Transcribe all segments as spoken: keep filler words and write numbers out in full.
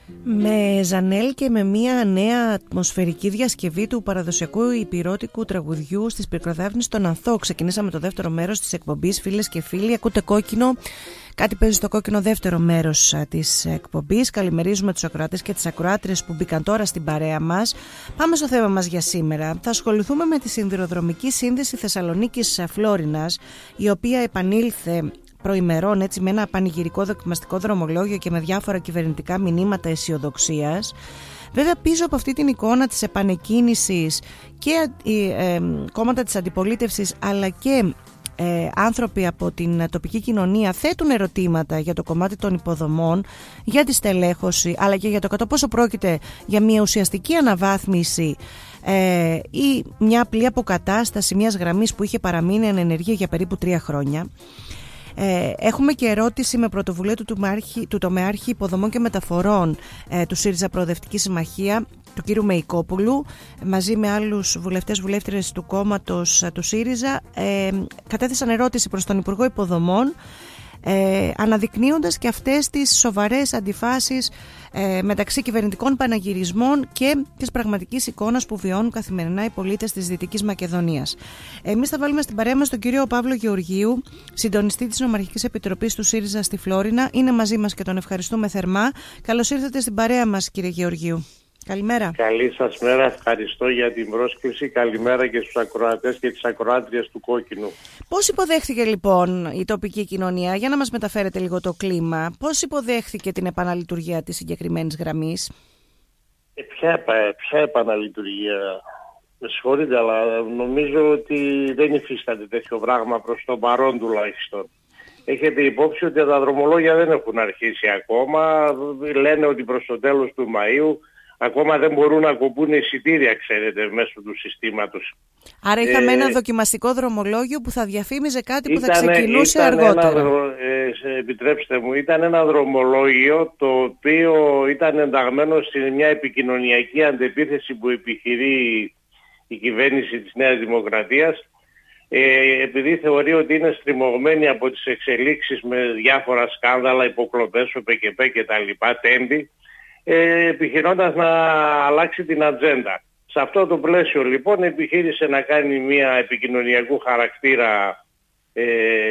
Με Ζανέλ και με μια νέα ατμοσφαιρική διασκευή του παραδοσιακού υπηρώτικου τραγουδιού στις πυρκροδάφνης στον Ανθό. Ξεκινήσαμε το δεύτερο μέρος της εκπομπής. Φίλες και φίλοι, ακούτε Κόκκινο. Κάτι παίζει στο Κόκκινο, δεύτερο μέρος της εκπομπής. Καλημερίζουμε τους ακροατές και τις ακροάτριες που μπήκαν τώρα στην παρέα μας. Πάμε στο θέμα μας για σήμερα. Θα ασχοληθούμε με τη σιδηροδρομική σύνδεση Θεσσαλονίκης Φλόρινας, η οποία επανήλθε προημερών έτσι, με ένα πανηγυρικό δοκιμαστικό δρομολόγιο και με διάφορα κυβερνητικά μηνύματα αισιοδοξίας. Βέβαια, πίσω από αυτή την εικόνα της επανεκκίνησης και ε, ε, κόμματα της αντιπολίτευσης αλλά και ε, άνθρωποι από την τοπική κοινωνία θέτουν ερωτήματα για το κομμάτι των υποδομών, για τη στελέχωση αλλά και για το κατά πόσο πρόκειται για μια ουσιαστική αναβάθμιση ε, ή μια απλή αποκατάσταση μιας γραμμής που είχε παραμείνει ανενεργία για περίπου τρία χρόνια. Ε, έχουμε και ερώτηση με πρωτοβουλία του, τομεάρχη, του τομεάρχη υποδομών και μεταφορών ε, του ΣΥΡΙΖΑ Προοδευτική Συμμαχία, του κ. Μεϊκόπουλου, μαζί με άλλους βουλευτές βουλεύτριες του κόμματος ε, του ΣΥΡΙΖΑ. Ε, κατέθεσαν ερώτηση προς τον Υπουργό Υποδομών, ε, αναδεικνύοντας και αυτές τις σοβαρές αντιφάσεις ε, μεταξύ κυβερνητικών παναγυρισμών και της πραγματικής εικόνας που βιώνουν καθημερινά οι πολίτες της Δυτικής Μακεδονίας. Εμείς θα βάλουμε στην παρέα μας τον κύριο Παύλο Γεωργίου, συντονιστή της Νομαρχικής Επιτροπής του ΣΥΡΙΖΑ στη Φλόρινα. Είναι μαζί μας και τον ευχαριστούμε θερμά. Καλώς ήρθατε στην παρέα μας, κύριε Γεωργίου. Καλημέρα. Καλή σας μέρα, ευχαριστώ για την πρόσκληση. Καλημέρα και στους ακροατές και τις ακροάτριες του Κόκκινου. Πώς υποδέχθηκε λοιπόν η τοπική κοινωνία, για να μας μεταφέρετε λίγο το κλίμα, πώς υποδέχθηκε την επαναλειτουργία της συγκεκριμένης γραμμής? Ε, ποια, ποια επαναλειτουργία? Με συγχωρείτε, αλλά νομίζω ότι δεν υφίσταται τέτοιο πράγμα προς το παρόν τουλάχιστον. Έχετε υπόψη ότι τα δρομολόγια δεν έχουν αρχίσει ακόμα. Λένε ότι προς το τέλος του Μαΐου ακόμα δεν μπορούν να κοπούν εισιτήρια, ξέρετε, μέσω του συστήματος. Άρα είχαμε ε, ένα δοκιμαστικό δρομολόγιο που θα διαφήμιζε κάτι που ήταν, θα ξεκινούσε ήταν αργότερα. Ένα, ε, επιτρέψτε μου, ήταν ένα δρομολόγιο το οποίο ήταν ενταγμένο σε μια επικοινωνιακή αντεπίθεση που επιχειρεί η κυβέρνηση της Νέας Δημοκρατίας, ε, επειδή θεωρεί ότι είναι στριμωγμένη από τις εξελίξεις με διάφορα σκάνδαλα, υποκλοπές, ΟΠΕΚΕΠΕ και τα λοιπά, τέμπη, Ε, επιχειρώντας να αλλάξει την ατζέντα. Σε αυτό το πλαίσιο λοιπόν επιχείρησε να κάνει μια επικοινωνιακού χαρακτήρα ε,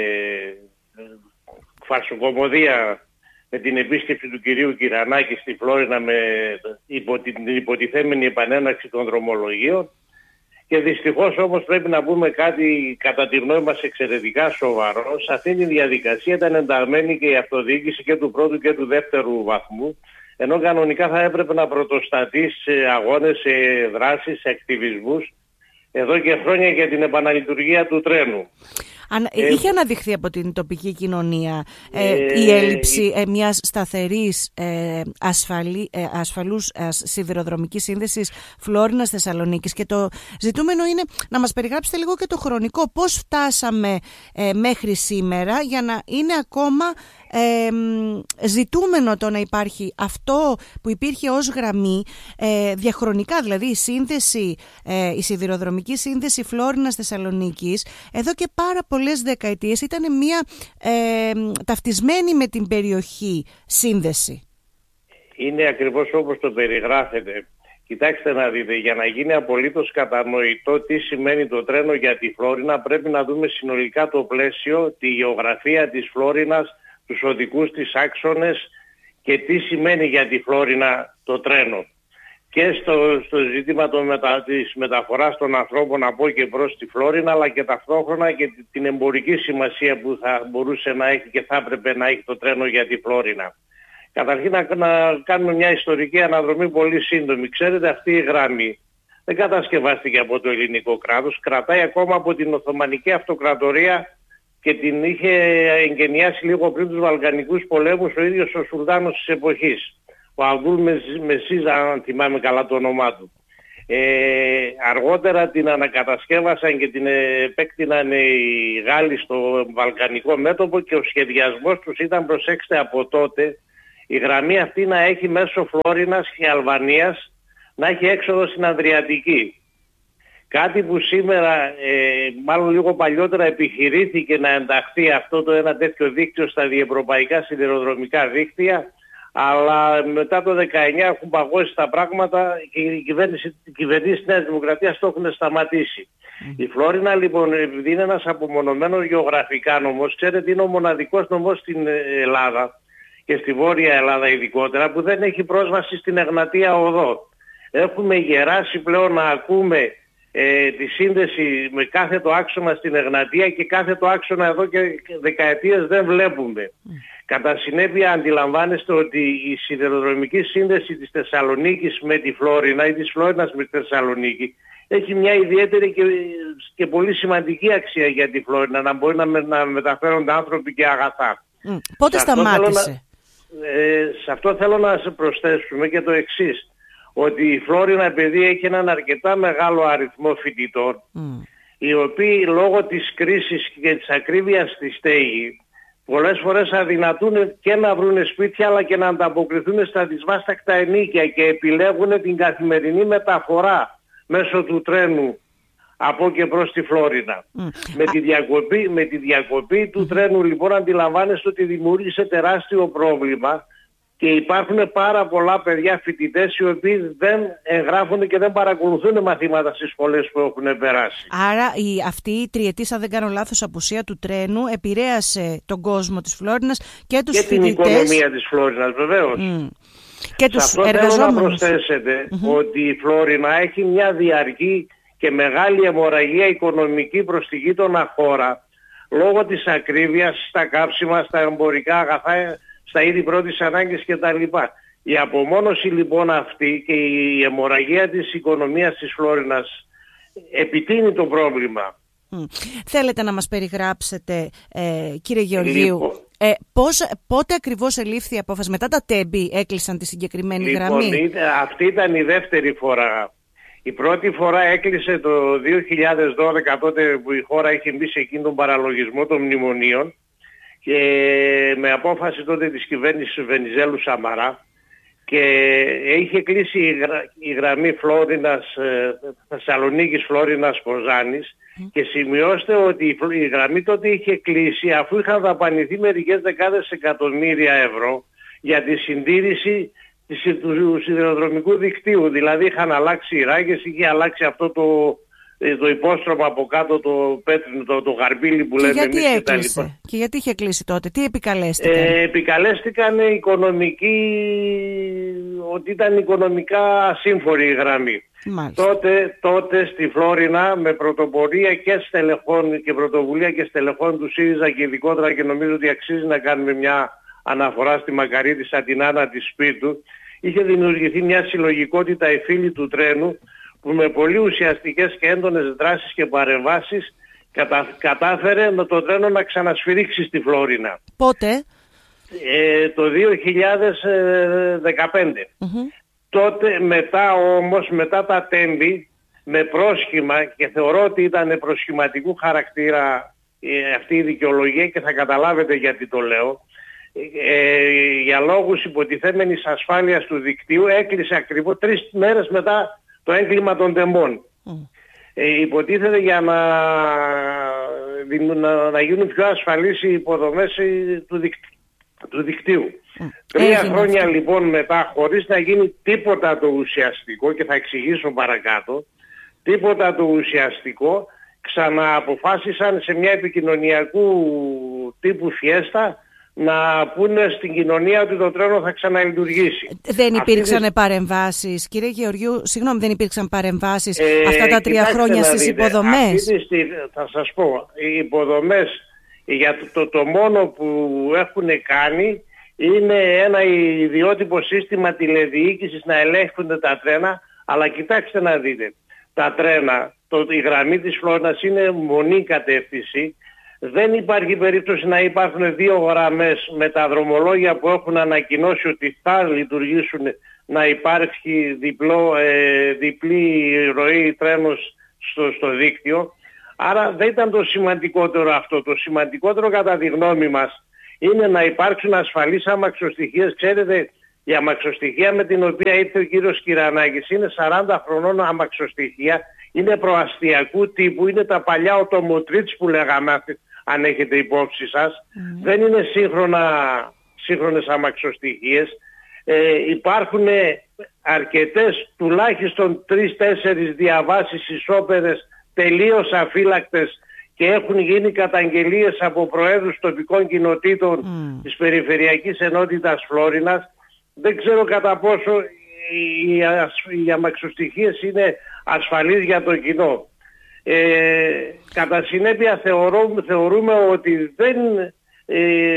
φαρσοκομωδία με την επίσκεψη του κυρίου Κυρανάκη στη Φλόρινα με υπο, την υποτιθέμενη επανέναρξη των δρομολογίων, και δυστυχώς όμως πρέπει να πούμε κάτι κατά τη γνώμη μας εξαιρετικά σοβαρό. Σε αυτή τη διαδικασία ήταν ενταγμένη και η αυτοδιοίκηση και του πρώτου και του δεύτερου βαθμού, ενώ κανονικά θα έπρεπε να πρωτοστατεί σε αγώνες, σε δράσεις, σε ακτιβισμούς εδώ και χρόνια για την επαναλειτουργία του τρένου. Αν, ε, είχε αναδειχθεί από την τοπική κοινωνία ε, ε, η έλλειψη ε, μιας σταθερής ε, ασφαλή, ε, ασφαλούς ε, σιδηροδρομικής σύνδεσης Φλόρινας Θεσσαλονίκης, και το ζητούμενο είναι να μας περιγράψετε λίγο και το χρονικό. Πώς φτάσαμε ε, μέχρι σήμερα για να είναι ακόμα ε, ζητούμενο το να υπάρχει αυτό που υπήρχε ως γραμμή ε, διαχρονικά, δηλαδή η σύνδεση, ε, η σιδηροδρομική σύνδεση Φλόρινας Θεσσαλονίκης εδώ και πάρα πολλές δεκαετίες ήταν μια ε, ταυτισμένη με την περιοχή σύνδεση. Είναι ακριβώς όπως το περιγράφετε. Κοιτάξτε να δείτε, για να γίνει απολύτως κατανοητό τι σημαίνει το τρένο για τη Φλόρινα, πρέπει να δούμε συνολικά το πλαίσιο, τη γεωγραφία της Φλόρινας, τους οδικούς της άξονες και τι σημαίνει για τη Φλόρινα το τρένο. Και στο, στο ζήτημα το μετα, της μεταφοράς των ανθρώπων από και προς τη Φλόρινα, αλλά και ταυτόχρονα και την εμπορική σημασία που θα μπορούσε να έχει και θα έπρεπε να έχει το τρένο για τη Φλόρινα. Καταρχήν να, να κάνουμε μια ιστορική αναδρομή πολύ σύντομη. Ξέρετε, αυτή η γραμμή δεν κατασκευάστηκε από το ελληνικό κράτος, κρατάει ακόμα από την Οθωμανική Αυτοκρατορία και την είχε εγκαινιάσει λίγο πριν τους Βαλκανικούς πολέμους ο ίδιος ο Σουλτάνος της εποχής, ο Αμπτούλ Μεσίζα, αν θυμάμαι καλά το όνομά του. Ε, αργότερα την ανακατασκεύασαν και την επέκτηναν οι Γάλλοι στο βαλκανικό μέτωπο και ο σχεδιασμός τους ήταν, προσέξτε, από τότε η γραμμή αυτή να έχει μέσω Φλόρινας και Αλβανίας να έχει έξοδο στην Αδριατική. Κάτι που σήμερα, ε, μάλλον λίγο παλιότερα, επιχειρήθηκε να ενταχθεί αυτό το ένα τέτοιο δίκτυο στα διευρωπαϊκά σιδηροδρομικά δίκτυα, αλλά μετά το δεκαεννιά έχουν παγώσει τα πράγματα και οι κυβέρνηση, οι κυβερνήσεις της Νέας Δημοκρατίας το έχουν σταματήσει. Mm. Η Φλόρινα λοιπόν, επειδή είναι ένας απομονωμένος γεωγραφικά νομός, ξέρετε είναι ο μοναδικός νομός στην Ελλάδα και στη Βόρεια Ελλάδα ειδικότερα που δεν έχει πρόσβαση στην Εγνατία οδό. Έχουμε γεράσει πλέον να ακούμε ε, τη σύνδεση με κάθε το άξονα στην Εγνατία και κάθε το άξονα εδώ και δεκαετίες δεν βλέπουμε. Mm. Κατά συνέπεια αντιλαμβάνεστε ότι η σιδηροδρομική σύνδεση της Θεσσαλονίκης με τη Φλόρινα ή της Φλόρινας με τη Θεσσαλονίκη έχει μια ιδιαίτερη και, και πολύ σημαντική αξία για τη Φλόρινα, να μπορεί να, με, να μεταφέρονται άνθρωποι και αγαθά. Mm. Πότε σε σταμάτησε? Να, ε, σε αυτό θέλω να σε προσθέσουμε και το εξής, ότι η Φλόρινα επειδή έχει έναν αρκετά μεγάλο αριθμό φοιτητών, mm. οι οποίοι λόγω της κρίσης και της ακρίβειας στη στέγη πολλές φορές αδυνατούν και να βρουν σπίτια αλλά και να ανταποκριθούν στα δυσβάστακτα ενίκια και επιλέγουν την καθημερινή μεταφορά μέσω του τρένου από και προς τη Φλόρινα. Mm. Με, τη διακοπή, με τη διακοπή του mm. τρένου λοιπόν αντιλαμβάνεστε ότι δημιούργησε τεράστιο πρόβλημα και υπάρχουν πάρα πολλά παιδιά φοιτητές οι οποίοι δεν εγγράφουν και δεν παρακολουθούν μαθήματα στις σχολές που έχουν περάσει. Άρα η, αυτή η τριετής, αν δεν κάνω λάθος, απουσία του τρένου επηρέασε τον κόσμο της Φλόρινας και τους φοιτητές. Και την οικονομία της Φλόρινας βεβαίως. Mm. Και τους σε αυτό θέλω να προσθέσετε mm-hmm. ότι η Φλόρινα έχει μια διαρκή και μεγάλη αιμορραγία οικονομική προς τη γείτονα χώρα λόγω της ακρίβειας στα κάψιμα, στα εμπορικά αγαθά, στα είδη πρώτης ανάγκης κτλ. Η απομόνωση λοιπόν αυτή και η αιμορραγία της οικονομίας της Φλόρινας επιτείνει το πρόβλημα. Mm. Θέλετε να μας περιγράψετε, ε, κύριε Γεωργίου, λοιπόν, ε, πώς, πότε ακριβώς ελήφθη η απόφαση? Μετά τα τέμπη έκλεισαν τη συγκεκριμένη λοιπόν, γραμμή? Ήταν, αυτή ήταν η δεύτερη φορά. Η πρώτη φορά έκλεισε το δύο χιλιάδες δώδεκα, τότε που η χώρα είχε μπει σε εκείνον τον παραλογισμό των μνημονίων, και με απόφαση τότε της κυβέρνησης Βενιζέλου Σαμαρά, και είχε κλείσει η, γρα, η γραμμή Φλόρινας, ε, Θεσσαλονίκης Φλόρινας Κοζάνης mm. και σημειώστε ότι η, η γραμμή τότε είχε κλείσει αφού είχαν δαπανηθεί μερικές δεκάδες εκατομμύρια ευρώ για τη συντήρηση της, του σιδηροδρομικού δικτύου. Δηλαδή είχαν αλλάξει οι ράγες, είχε αλλάξει αυτό το το υπόστρωμα από κάτω, το πέτρινο, το, το γαρμπίλι που και λέμε γιατί εμείς έκλεισε, και, και γιατί είχε κλείσει τότε, τι επικαλέστηκαν? Ε, επικαλέστηκαν οικονομική, ότι ήταν οικονομικά ασύμφορη η γραμμή. Τότε, τότε στη Φλόρινα με πρωτοπορία και στελεχών και πρωτοβουλία και στελεχών του ΣΥΡΙΖΑ και ειδικότερα, και νομίζω ότι αξίζει να κάνουμε μια αναφορά στη Μακαρίτη σαν την Άννα της Σπίρτου, είχε δημιουργηθεί μια συλλογικότητα οι φίλοι του τρένου που με πολύ ουσιαστικές και έντονες δράσεις και παρεμβάσεις κατα... κατάφερε με το τρένο να ξανασφυρίξει στη Φλόρινα. Πότε? Ε, το δύο χιλιάδες δεκαπέντε. Mm-hmm. Τότε μετά όμως, μετά τα τέμπη, με πρόσχημα, και θεωρώ ότι ήταν προσχηματικού χαρακτήρα ε, αυτή η δικαιολογία και θα καταλάβετε γιατί το λέω, ε, για λόγους υποτιθέμενης ασφάλειας του δικτύου έκλεισε ακριβώς τρεις μέρες μετά το έγκλημα των τεμπών. Mm. Ε, υποτίθεται για να, να, να γίνουν πιο ασφαλείς οι υποδομές του, δικ, του δικτύου. Mm. Τρία Έγινε χρόνια αυτό. Λοιπόν μετά, χωρίς να γίνει τίποτα το ουσιαστικό, και θα εξηγήσω παρακάτω, τίποτα το ουσιαστικό, ξανααποφάσισαν σε μια επικοινωνιακού τύπου φιέστα να πούνε στην κοινωνία ότι το τρένο θα ξαναλειτουργήσει. Δεν υπήρξαν Αυτή... παρεμβάσεις, κύριε Γεωργίου, συγγνώμη, δεν υπήρξαν παρεμβάσεις ε, αυτά τα τρία χρόνια στις δείτε, υποδομές? Αυτή, θα σας πω, οι υποδομές για το, το, το μόνο που έχουν κάνει είναι ένα ιδιότυπο σύστημα τηλεδιοίκησης να ελέγχουν τα τρένα, αλλά κοιτάξτε να δείτε, τα τρένα, το, η γραμμή της Φλόρινας είναι μονή κατεύθυνση. Δεν υπάρχει περίπτωση να υπάρχουν δύο γραμμές με τα δρομολόγια που έχουν ανακοινώσει ότι θα λειτουργήσουν, να υπάρχει διπλό, ε, διπλή ροή τρένος στο, στο δίκτυο. Άρα δεν ήταν το σημαντικότερο αυτό. Το σημαντικότερο κατά τη γνώμη μας είναι να υπάρξουν ασφαλείς αμαξοστοιχίες. Ξέρετε, η αμαξοστοιχεία με την οποία ήρθε ο κύριος Κυρανάκης είναι σαράντα χρονών αμαξοστοιχεία, είναι προαστιακού τύπου, είναι τα παλιά οτομοτρίτς που λέγαμε, αν έχετε υπόψη σας. Mm. Δεν είναι σύγχρονα, σύγχρονες αμαξοστοιχίες. ε, υπάρχουν αρκετές, τουλάχιστον τρεις-τέσσερις διαβάσεις ισόπεδες τελείως αφύλακτες και έχουν γίνει καταγγελίες από προέδρους τοπικών κοινοτήτων mm. της Περιφερειακής Ενότητας Φλόρινας. Δεν ξέρω κατά πόσο οι, οι αμαξοστοιχίες είναι ασφαλείς για το κοινό. Ε, κατά συνέπεια θεωρώ, θεωρούμε ότι δεν ε,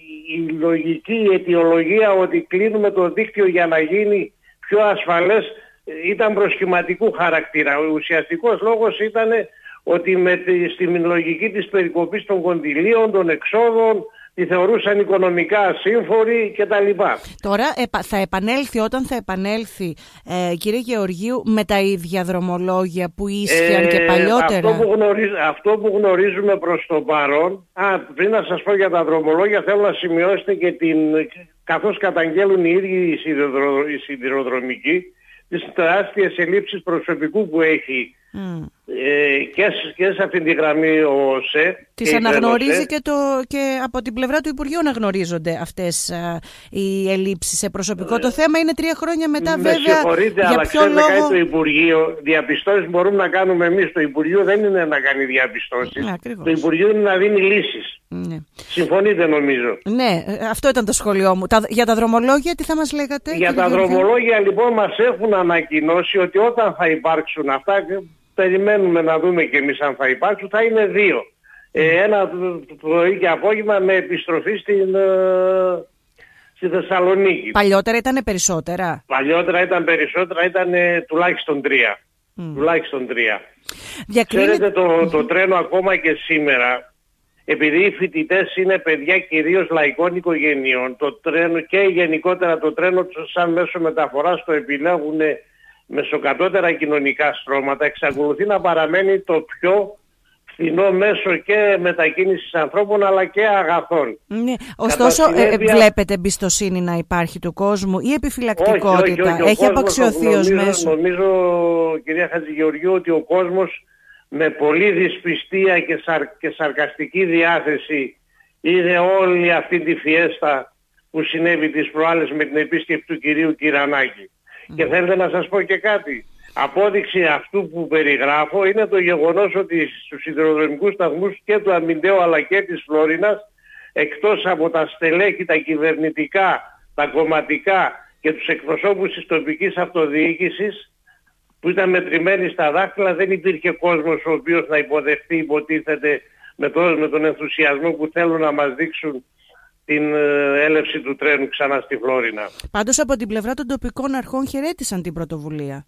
η λογική η αιτιολογία ότι κλείνουμε το δίκτυο για να γίνει πιο ασφαλές ήταν προσχηματικού χαρακτήρα. Ο ουσιαστικός λόγος ήταν ότι με τη, στη λογική της περικοπής των κονδυλίων, των εξόδων, τη θεωρούσαν οικονομικά σύμφοροι κτλ. Τώρα θα επανέλθει, όταν θα επανέλθει, ε, κύριε Γεωργίου, με τα ίδια δρομολόγια που ίσχυαν ε, και παλιότερα. Αυτό που, γνωρίζ, αυτό που γνωρίζουμε προς το παρόν, α, πριν να σας πω για τα δρομολόγια, θέλω να σημειώσετε και την, καθώς καταγγέλουν οι ίδιοι οι, σιδηροδρο, οι σιδηροδρομικοί, τις τεράστιες ελλείψεις προσωπικού που έχει mm. ε, και, και σε αυτήν τη γραμμή ο ΟΣΕ. Τις αναγνωρίζει και, το, και από την πλευρά του Υπουργείου αναγνωρίζονται αυτές α, οι ελλείψεις σε προσωπικό. Ε, το θέμα είναι τρία χρόνια μετά, με βέβαια. Συγχωρείτε, για αλλά ποιο ξέρετε λόγο... κάτι το Υπουργείο, διαπιστώσεις μπορούμε να κάνουμε εμείς. Το Υπουργείο δεν είναι να κάνει διαπιστώσεις. Ναι, το Υπουργείο είναι να δίνει λύσεις. Ναι. Συμφωνείτε νομίζω? Ναι, αυτό ήταν το σχόλιο μου. Τα, για τα δρομολόγια τι θα μας λέγατε? Για τα Γεωργίου? Δρομολόγια λοιπόν μας έχουν ανακοινώσει ότι όταν θα υπάρξουν αυτά, περιμένουμε να δούμε και εμείς αν θα υπάρξουν, θα είναι δύο. Ε, ένα πρωί και απόγευμα με επιστροφή στην, ε, στη Θεσσαλονίκη. Παλιότερα ήταν περισσότερα. Παλιότερα ήταν περισσότερα, ήταν ε, τουλάχιστον τρία. Mm. Τουλάχιστον τρία. Διακρίνει... Ξέρετε το, το τρένο ακόμα και σήμερα, επειδή οι φοιτητές είναι παιδιά κυρίως λαϊκών οικογενειών, το τρένο και γενικότερα το τρένο σαν μέσο μεταφοράς το επιλέγουν μεσοκατώτερα κοινωνικά στρώματα, εξακολουθεί να παραμένει το πιο φθηνό μέσο και μετακίνησης ανθρώπων αλλά και αγαθών. Ναι. Ωστόσο, συνέπεια... ε, βλέπετε εμπιστοσύνη να υπάρχει του κόσμου ή επιφυλακτικότητα? Όχι, όχι, όχι. Έχει απαξιωθεί ως μέσο? Νομίζω, κυρία Χατζηγεωργίου, ότι ο κόσμος με πολύ δυσπιστία και, σαρ, και σαρκαστική διάθεση είδε όλη αυτή τη φιέστα που συνέβη τις προάλλες με την επίσκεψη του κυρίου Κυρανάκη. Mm. Και θέλετε να σας πω και κάτι. Απόδειξη αυτού που περιγράφω είναι το γεγονός ότι στους σιδηροδρομικούς σταθμούς και του Αμυντέου αλλά και της Φλόρινας, εκτός από τα στελέχη, τα κυβερνητικά, τα κομματικά και τους εκπροσώπους της τοπικής αυτοδιοίκησης, που ήταν μετρημένοι στα δάχτυλα, δεν υπήρχε κόσμος ο οποίος να υποδεχτεί, υποτίθεται, με, το, με τον ενθουσιασμό που θέλουν να μας δείξουν την έλευση του τρένου ξανά στη Φλόρινα. Πάντως από την πλευρά των τοπικών αρχών χαιρέτησαν την πρωτοβουλία.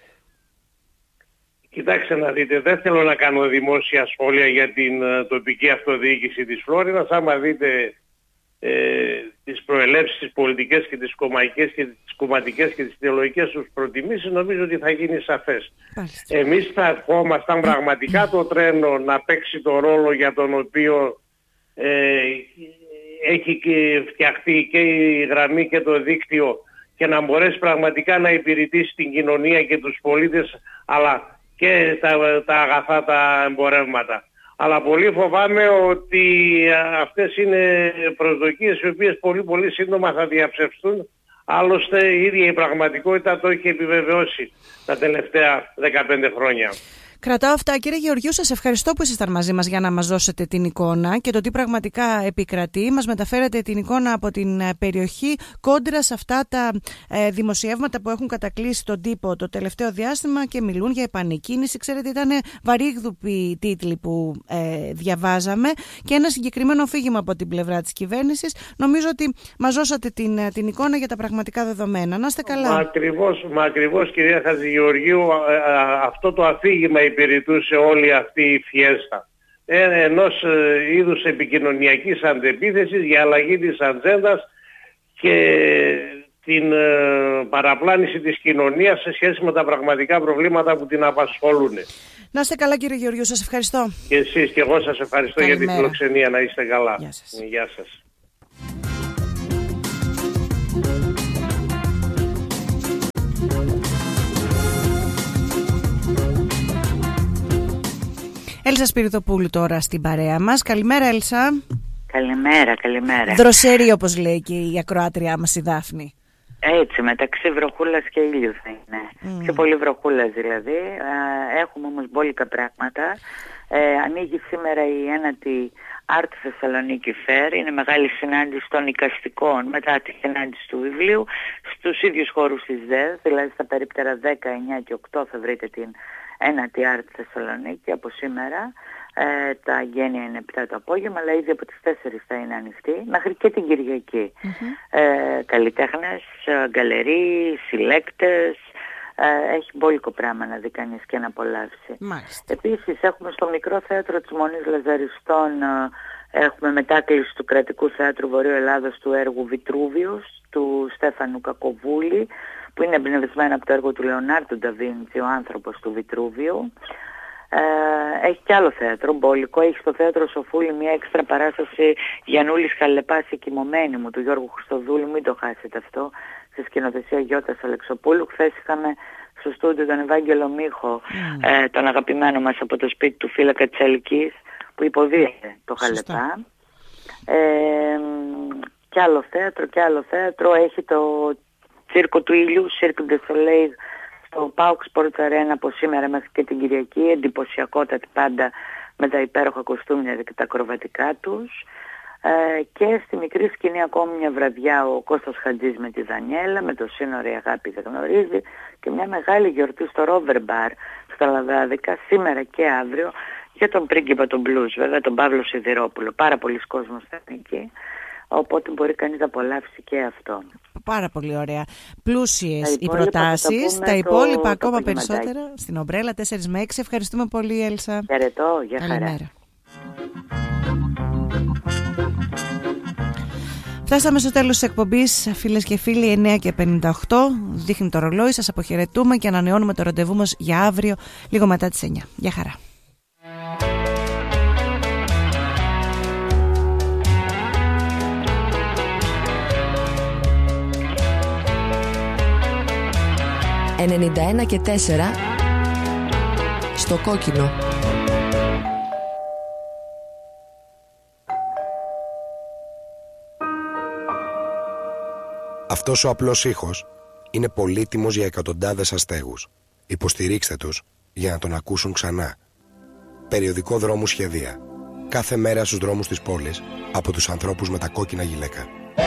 Κοιτάξτε να δείτε, δεν θέλω να κάνω δημόσια σχόλια για την uh, τοπική αυτοδιοίκηση της Φλόρινας. Άμα δείτε ε, τις προελεύσεις, τις πολιτικές και τις κομματικές και τις κομματικές και τις ιδεολογικές τους προτιμήσεις, νομίζω ότι θα γίνει σαφές. Πάλιστα. Εμείς θα ευχόμασταν πραγματικά το τρένο να παίξει το ρόλο για τον οποίο ε, έχει και φτιαχτεί και η γραμμή και το δίκτυο και να μπορέσει πραγματικά να υπηρετήσει την κοινωνία και τους πολίτες, αλλά και τα, τα αγαθά, τα εμπορεύματα. Αλλά πολύ φοβάμαι ότι αυτές είναι προσδοκίες οι οποίες πολύ πολύ σύντομα θα διαψευστούν. Άλλωστε η ίδια η πραγματικότητα το έχει επιβεβαιώσει τα τελευταία δεκαπέντε χρόνια. Κρατάω αυτά. Κύριε Γεωργίου, σας ευχαριστώ που ήσασταν μαζί μας για να μας δώσετε την εικόνα και το τι πραγματικά επικρατεί. Μας μεταφέρετε την εικόνα από την περιοχή κόντρα σε αυτά τα ε, δημοσιεύματα που έχουν κατακλείσει τον τύπο το τελευταίο διάστημα και μιλούν για επανεκκίνηση. Ξέρετε, ήταν βαρύγδουποι τίτλοι που ε, διαβάζαμε και ένα συγκεκριμένο αφήγημα από την πλευρά της κυβέρνησης. Νομίζω ότι μας δώσατε την, την εικόνα για τα πραγματικά δεδομένα. Να είστε καλά. Μα ακριβώς, μα ακριβώς κυρία Χατζηγεωργίου, ε, ε, αυτό το αφήγημα υπηρετούσε όλη αυτή η φιέστα. Ε, ενός ε, είδους επικοινωνιακής αντεπίθεσης για αλλαγή της ατζέντας και την ε, παραπλάνηση της κοινωνίας σε σχέση με τα πραγματικά προβλήματα που την απασχολούν. Να είστε καλά κύριε Γεωργίου, σας ευχαριστώ. Και εσείς και εγώ σας ευχαριστώ. Καλημέρα. Για την φιλοξενία. Να είστε καλά. Γεια σας. Γεια σας. Έλσα Σπυριδοπούλου τώρα στην παρέα μας. Καλημέρα Έλσα. Καλημέρα, καλημέρα. Δροσερή όπως λέει και η ακροάτριά μας η Δάφνη. Έτσι, μεταξύ βροχούλας και ήλιου θα είναι. Mm. Πιο πολύ βροχούλας δηλαδή. Έχουμε όμως μπόλικα πράγματα. Ε, ανοίγει σήμερα η ένατη Art Θεσσαλονίκη Fair. Είναι μεγάλη συνάντηση των εικαστικών μετά τη συνάντηση του βιβλίου στους ίδιους χώρους της ΔΕΔ, δηλαδή στα περίπτερα δέκα, εννιά και οκτώ θα βρείτε την ένατη Art Θεσσαλονίκη από σήμερα. Ε, τα γένεια είναι επτά το απόγευμα, αλλά ήδη από τις τέσσερις θα είναι ανοιχτή μέχρι και την Κυριακή. Mm-hmm. ε, καλλιτέχνες, γκαλερί, συλλέκτες, ε, έχει μπόλικο πράγμα να δει κανείς και να απολαύσει. Μάλιστα. Επίσης έχουμε στο μικρό θέατρο της Μονής Λαζαριστών, ε, έχουμε μετάκληση του Κρατικού Θεάτρου Βορείου Ελλάδος του έργου Βιτρούβιος του Στέφανου Κακοβούλη, που είναι εμπνευσμένο από το έργο του Λεωνάρντο ντα Βίντσι, ο άνθρωπος του Βιτρούβιου. Ε, έχει κι άλλο θέατρο μπόλικο, έχει στο θέατρο Σοφούλη μια έξτρα παράσταση Γιαννούλης Χαλεπάς η κοιμωμένη μου του Γιώργου Χριστοδούλου, μην το χάσετε αυτό, στη σκηνοθεσία Γιώτας Αλεξοπούλου. Χθες είχαμε στο στούντιο τον Ευάγγελο Μίχο, mm. ε, τον αγαπημένο μας από το σπίτι του φύλακα της Αλικής, που υποδίεται το Χαλεπά. Ε, κι άλλο θέατρο, κι άλλο θέατρο, έχει το Τσίρκο του Ήλιου, Cirque du Soleil, στο Pauk Sports Arena από σήμερα μέχρι και την Κυριακή, εντυπωσιακότατη πάντα με τα υπέροχα κοστούμια και τα ακροβατικά τους. Ε, και στη μικρή σκηνή ακόμη μια βραδιά ο Κώστας Χατζής με τη Δανιέλα, με το σύνορο η αγάπη δεν γνωρίζει, και μια μεγάλη γιορτή στο Rover Bar στα Λαδάδικα σήμερα και αύριο για τον πρίγκιπα των blues, βέβαια τον Παύλο Σιδηρόπουλο. Πάρα πολλοί κόσμος θα είναι εκεί, οπότε μπορεί κανείς να απολαύσει και αυτό. Πάρα πολύ ωραία. Πλούσιες οι προτάσεις. Τα, τα υπόλοιπα το, ακόμα το περισσότερα στην Ομπρέλα τέσσερα με έξι. Ευχαριστούμε πολύ, Έλσα. Χαιρετώ, για χαρά. Καλημέρα. Φτάσαμε στο τέλος της εκπομπής, φίλες και φίλοι, εννιά και πενήντα οκτώ. Δείχνει το ρολόι, σας αποχαιρετούμε και ανανεώνουμε το ραντεβού μας για αύριο, λίγο μετά τις εννιά. Γεια χαρά. ενενήντα ένα και τέσσερα στο κόκκινο. Αυτός ο απλός ήχος είναι πολύτιμος για εκατοντάδες αστέγους. Υποστηρίξτε τους για να τον ακούσουν ξανά. Περιοδικό Δρόμου Σχεδία. Κάθε μέρα στους δρόμους της πόλης από τους ανθρώπους με τα κόκκινα γυλαίκα.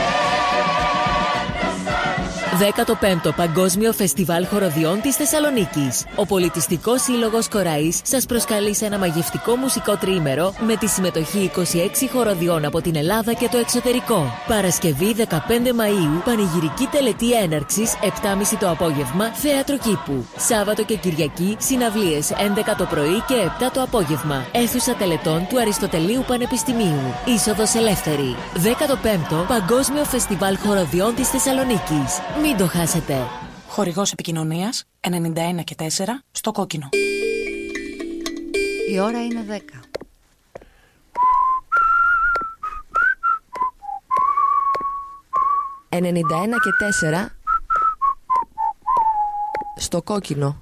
δέκατο πέμπτο Παγκόσμιο Φεστιβάλ Χοροδιών της Θεσσαλονίκης. Ο Πολιτιστικός Σύλλογος Κοραής σας προσκαλεί σε ένα μαγευτικό μουσικό τριήμερο με τη συμμετοχή είκοσι έξι χοροδιών από την Ελλάδα και το εξωτερικό. Παρασκευή δεκαπέντε Μαΐου, πανηγυρική τελετή έναρξης, επτά και μισή το απόγευμα, θέατρο κήπου. Σάββατο και Κυριακή, συναυλίες έντεκα το πρωί και επτά το απόγευμα. Αίθουσα τελετών του Αριστοτελείου Πανεπιστημίου. Είσοδος ελεύθερη. δέκατο πέμπτο Παγκόσμιο Φεστιβάλ Χοροδιών της Θεσσαλονίκης. Μην το χάσετε. Χορηγός επικοινωνίας ενενήντα ένα και τέσσερα στο κόκκινο. Η ώρα είναι δέκα. ενενήντα ένα και τέσσερα στο κόκκινο.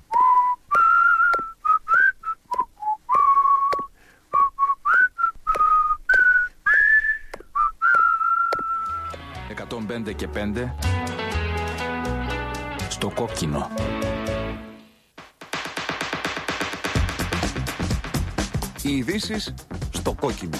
εκατόν πέντε και πέντε στο κόκκινο. Οι ειδήσεις στο κόκκινο.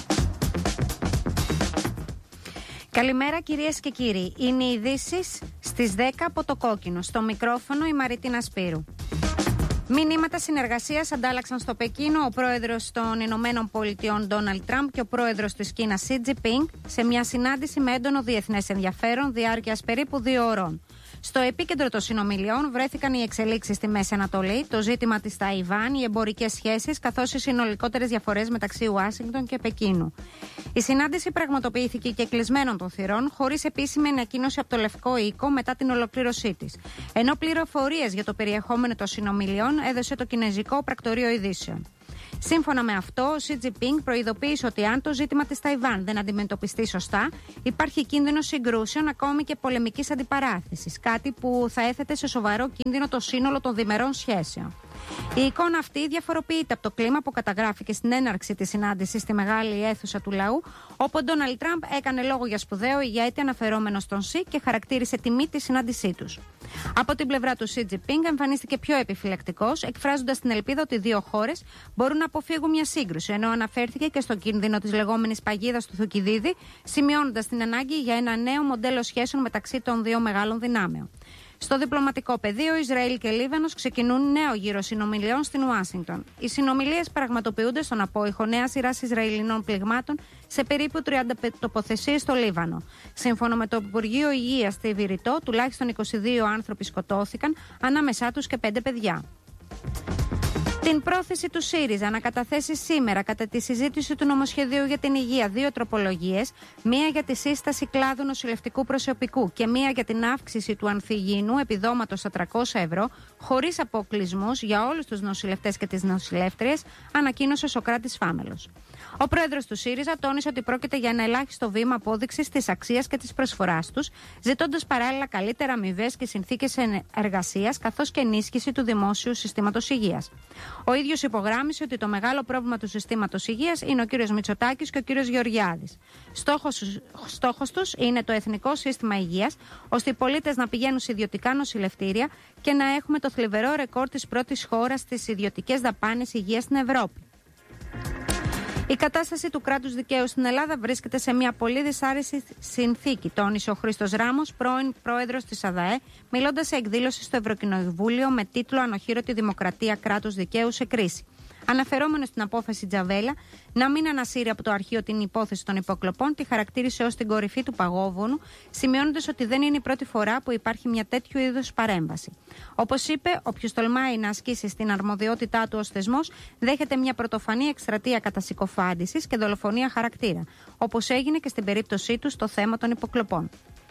Καλημέρα κυρίες και κύριοι. Είναι οι ειδήσεις στις δέκα από το κόκκινο. Στο μικρόφωνο η Μαριτίνα Σπύρου. Μηνύματα συνεργασίας αντάλλαξαν στο Πεκίνο ο πρόεδρος των Ηνωμένων Πολιτειών Ντόναλντ Τραμπ και ο πρόεδρος της Κίνας Σι Τζινπίνγκ σε μια συνάντηση με έντονο διεθνές ενδιαφέρον διάρκειας περίπου δύο ωρών. Στο επίκεντρο των συνομιλιών βρέθηκαν οι εξελίξεις στη Μέση Ανατολή, το ζήτημα της Ταϊβάν, οι εμπορικές σχέσεις καθώς οι συνολικότερες διαφορές μεταξύ Ουάσιγκτον και Πεκίνου. Η συνάντηση πραγματοποιήθηκε και κλεισμένων των θυρών, χωρίς επίσημη ανακοίνωση από το Λευκό Οίκο μετά την ολοκλήρωσή της. Ενώ πληροφορίες για το περιεχόμενο των συνομιλιών έδωσε το Κινεζικό Πρακτορείο Ειδήσεων. Σύμφωνα με αυτό, ο Σι Τζινπίνγκ προειδοποίησε ότι αν το ζήτημα της Ταϊβάν δεν αντιμετωπιστεί σωστά, υπάρχει κίνδυνος συγκρούσεων, ακόμη και πολεμικής αντιπαράθεσης. Κάτι που θα έθετε σε σοβαρό κίνδυνο το σύνολο των διμερών σχέσεων. Η εικόνα αυτή διαφοροποιείται από το κλίμα που καταγράφηκε στην έναρξη της συνάντησης στη μεγάλη αίθουσα του λαού, όπου ο Ντόναλντ Τραμπ έκανε λόγο για σπουδαίο ηγέτη αναφερόμενο στον Σι και χαρακτήρισε τιμή τη συνάντησή τους. Από την πλευρά του Σι Τζινπίνγκ εμφανίστηκε πιο επιφυλακτικός, εκφράζοντας την ελπίδα ότι οι δύο χώρες μπορούν να αποφύγουν μια σύγκρουση, ενώ αναφέρθηκε και στον κίνδυνο της λεγόμενης παγίδας του Θουκυδίδη, σημειώνοντας την ανάγκη για ένα νέο μοντέλο σχέσεων μεταξύ των δύο μεγάλων δυνάμεων. Στο διπλωματικό πεδίο, Ισραήλ και Λίβανος ξεκινούν νέο γύρο συνομιλιών στην Ουάσιγκτον. Οι συνομιλίες πραγματοποιούνται στον απόϊχο νέα σειρά Ισραηλινών πληγμάτων σε περίπου τριάντα τοποθεσίες στο Λίβανο. Σύμφωνα με το Υπουργείο Υγείας στη Βηρητό, τουλάχιστον είκοσι δύο άνθρωποι σκοτώθηκαν, ανάμεσά τους και πέντε παιδιά. Την πρόθεση του ΣΥΡΙΖΑ να καταθέσει σήμερα κατά τη συζήτηση του νομοσχεδίου για την υγεία δύο τροπολογίες, μία για τη σύσταση κλάδου νοσηλευτικού προσωπικού και μία για την αύξηση του ανθυγιεινού επιδόματος στα τριακόσια ευρώ, χωρίς αποκλεισμούς για όλους τους νοσηλευτές και τις νοσηλεύτριες, ανακοίνωσε ο Σωκράτης Φάμελος. Ο πρόεδρος του ΣΥΡΙΖΑ τόνισε ότι πρόκειται για ένα ελάχιστο βήμα απόδειξης της αξίας και της προσφοράς τους, ζητώντας παράλληλα καλύτερα αμοιβές και συνθήκες εργασίας, καθώς και ενίσχυση του δημόσιου συστήματος υγείας. Ο ίδιος υπογράμμισε ότι το μεγάλο πρόβλημα του συστήματος υγείας είναι ο κύριος Μητσοτάκης και ο κύριος Γεωργιάδης. Στόχος, στόχος τους είναι το εθνικό σύστημα υγείας, ώστε οι πολίτες να πηγαίνουν σε ιδιωτικά νοσηλευτήρια και να έχουμε το θλιβερό ρεκόρ της πρώτης χώρας στις ιδιωτικές δαπάνες υγείας στην Ευρώπη. Η κατάσταση του κράτους δικαίου στην Ελλάδα βρίσκεται σε μια πολύ δυσάρεστη συνθήκη, τόνισε ο Χρήστος Ράμος, πρώην πρόεδρος της ΑΔΑΕ, μιλώντας σε εκδήλωση στο Ευρωκοινοβούλιο με τίτλο «Ανοχήρωτη Δημοκρατία, κράτους δικαίου σε κρίση». Αναφερόμενο στην απόφαση Τζαβέλα να μην ανασύρει από το αρχείο την υπόθεση των υποκλοπών, τη χαρακτήρισε ως την κορυφή του παγόβουνου, σημειώνοντας ότι δεν είναι η πρώτη φορά που υπάρχει μια τέτοιου είδους παρέμβαση. Όπως είπε, όποιος τολμάει να ασκήσει στην αρμοδιότητά του ως θεσμός, δέχεται μια πρωτοφανή εκστρατεία κατασυκοφάντησης και δολοφονία χαρακτήρα, όπως έγινε και στην περίπτωσή του στο θέμα των υποκλοπών.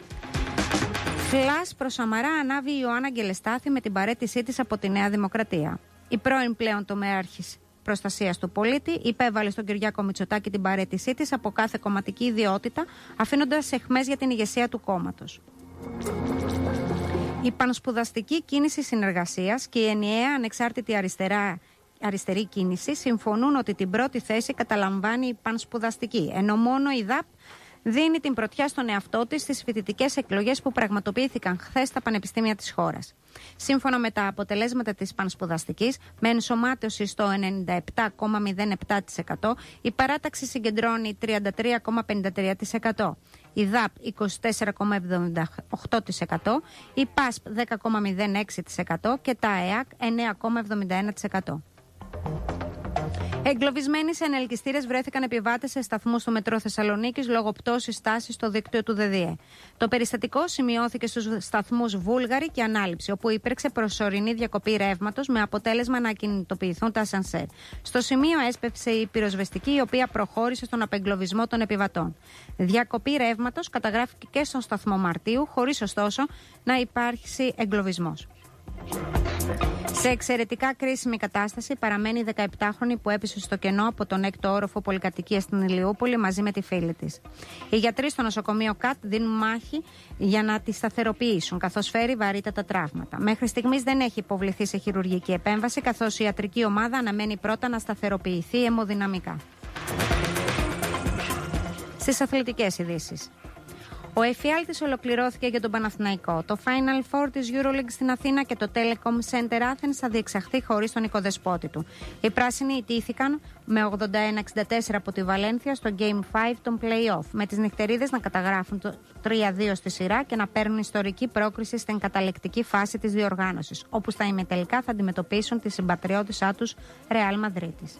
Φλας προς Σαμαρά ανάβει η Ιωάννα Γκελεστάθη με την παραίτησή της από τη Νέα Δημοκρατία. Η πρώην πλέον τομέαρχης προστασίας του πολίτη υπέβαλε στον Κυριάκο Μητσοτάκη την παραίτησή της από κάθε κομματική ιδιότητα, αφήνοντας αιχμές για την ηγεσία του κόμματος. Η πανσπουδαστική κίνηση συνεργασίας και η ενιαία ανεξάρτητη αριστερά, αριστερή κίνηση συμφωνούν ότι την πρώτη θέση καταλαμβάνει η πανσπουδαστική, ενώ μόνο η ΔΑΠ δίνει την πρωτιά στον εαυτό της στις φοιτητικές εκλογές που πραγματοποιήθηκαν χθες στα πανεπιστήμια της χώρας. Σύμφωνα με τα αποτελέσματα της πανσπουδαστικής, με ενσωμάτωση στο ενενήντα επτά κόμμα μηδέν επτά τοις εκατό, η παράταξη συγκεντρώνει τριάντα τρία κόμμα πενήντα τρία τοις εκατό, η ΔΑΠ είκοσι τέσσερα κόμμα εβδομήντα οκτώ τοις εκατό, η ΠΑΣΠ δέκα κόμμα μηδέν έξι τοις εκατό και τα ΕΑΚ εννέα κόμμα εβδομήντα ένα τοις εκατό. Εγκλωβισμένοι σε ενελκυστήρες βρέθηκαν επιβάτες σε σταθμούς του μετρό Θεσσαλονίκης λόγω πτώσης τάσης στο δίκτυο του ΔΔΕ. Το περιστατικό σημειώθηκε στους σταθμούς Βούλγαρη και Ανάληψη, όπου υπήρξε προσωρινή διακοπή ρεύματος με αποτέλεσμα να ακινητοποιηθούν τα ασανσέρ. Στο σημείο έσπευσε η πυροσβεστική, η οποία προχώρησε στον απεγκλωβισμό των επιβατών. Διακοπή ρεύματος καταγράφηκε και στον σταθμό Μαρτίου, χωρίς ωστόσο να υπάρξει εγκλωβισμός. Σε εξαιρετικά κρίσιμη κατάσταση παραμένει η δεκαεπτάχρονη που έπεσε στο κενό από τον έκτο όροφο πολυκατοικίας στην Ηλιούπολη μαζί με τη φίλη της. Οι γιατροί στο νοσοκομείο ΚΑΤ δίνουν μάχη για να τη σταθεροποιήσουν, καθώς φέρει βαρύτατα τραύματα. Μέχρι στιγμής δεν έχει υποβληθεί σε χειρουργική επέμβαση, καθώς η ιατρική ομάδα αναμένει πρώτα να σταθεροποιηθεί αιμοδυναμικά. Στις αθλητικές ειδήσεις. Ο εφιάλτης ολοκληρώθηκε για τον Παναθηναϊκό. Το Final Four της EuroLeague στην Αθήνα και το Telecom Center Athens θα διεξαχθεί χωρίς τον οικοδεσπότη του. Οι πράσινοι ιτήθηκαν με ογδόντα ένα εξήντα τέσσερα από τη Βαλένθια στο Game πέντε των Play-Off, με τις νυχτερίδες να καταγράφουν το τρία δύο στη σειρά και να παίρνουν ιστορική πρόκριση στην καταληκτική φάση της διοργάνωσης, όπου στα ημιτελικά θα αντιμετωπίσουν τη συμπατριώτησά τους Real Μαδρίτης.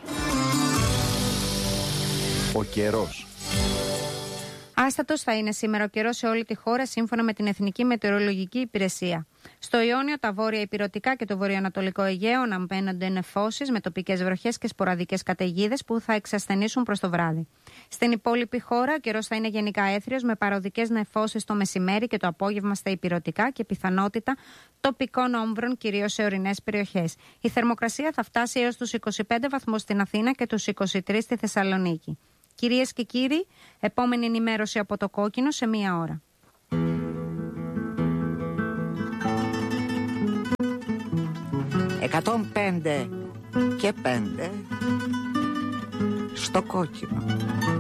Ο καιρός. Άστατος θα είναι σήμερα ο καιρός σε όλη τη χώρα, σύμφωνα με την Εθνική Μετεωρολογική Υπηρεσία. Στο Ιόνιο, τα βόρεια υπηρετικά και το βορειοανατολικό Αιγαίο αναμένονται νεφώσεις με τοπικές βροχές και σποραδικές καταιγίδες που θα εξασθενήσουν προς το βράδυ. Στην υπόλοιπη χώρα, ο καιρός θα είναι γενικά έθριος με παροδικές νεφώσεις το μεσημέρι και το απόγευμα στα υπηρετικά και πιθανότητα τοπικών όμβρων, κυρίως σε ορεινές περιοχές. Η θερμοκρασία θα φτάσει έως τους είκοσι πέντε βαθμούς στην Αθήνα και τους είκοσι τρεις στη Θεσσαλονίκη. Κυρίες και κύριοι, επόμενη ενημέρωση από το Κόκκινο σε μία ώρα. εκατόν πέντε και πέντε στο κόκκινο.